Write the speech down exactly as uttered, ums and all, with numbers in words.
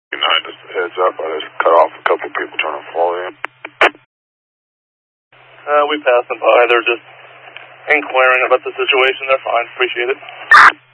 You know, just a heads up, I just cut off a couple people trying to fall in. Uh, we passed them by. They're just inquiring about the situation. They're fine. Appreciate it.